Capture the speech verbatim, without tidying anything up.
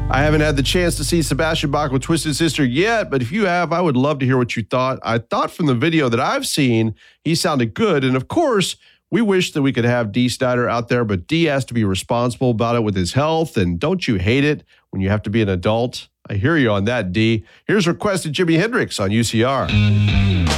I haven't had the chance to see Sebastian Bach with Twisted Sister yet, but if you have, I would love to hear what you thought. I thought from the video that I've seen, he sounded good. And of course, we wish that we could have Dee Snider out there, but Dee has to be responsible about it with his health. And don't you hate it when you have to be an adult? I hear you on that, Dee. Here's Requested Jimi Hendrix on U C R.